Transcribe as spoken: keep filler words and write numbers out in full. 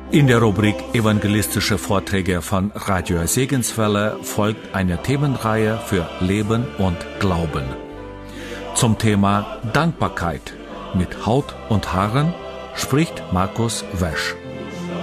In der Rubrik Evangelistische Vorträge von Radio Segenswelle folgt eine Themenreihe für Leben und Glauben. Zum Thema Dankbarkeit mit Haut und Haaren spricht Markus Wesch.